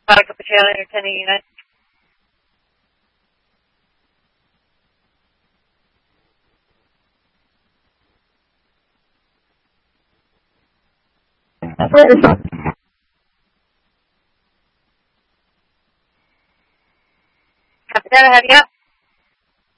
Hot cappuccino under 1089. Cappuccino, have you got?